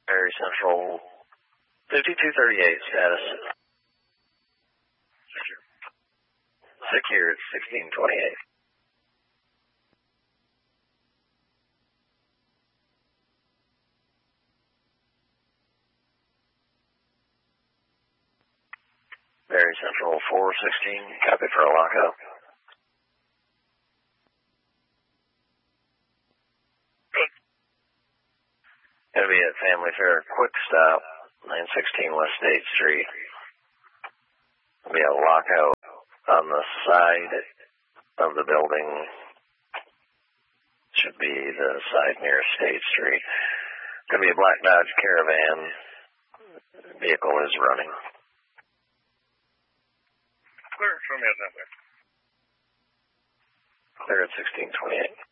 Very Central 5238 status. Secure at 1628. Very Central 416, copy for a lockout. Gonna be at Family Fair Quick Stop, 916 West State Street. Gonna be a lockout on the side of the building. Should be the side near State Street. Gonna be a black Dodge Caravan. Vehicle is running. Clear, show me a number. Clear at 1628.